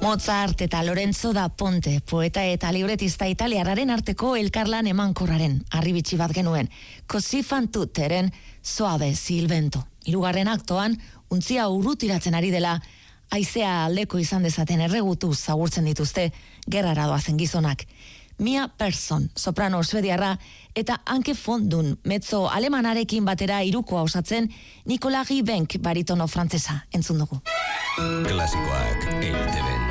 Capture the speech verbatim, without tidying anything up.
Mozart eta Lorenzo da Ponte, poeta eta libretista italiararen arteko elkarlan emankorraren arribitsi bat genuen. Così fan tutteren Soave Silvento. Hirugarren aktoan, untzia urrutiratzen ari dela, haizea aldeko izan dezaten erregutu zagurtzen dituzte gerrara doazen gizonak. Mia Persson, soprano suediarra, eta Anke Fondun, mezzo alemanarekin batera hirukoa osatzen, Nicolas Ribenk baritono frantzesa entzun dugu. Klasikoak E I T B.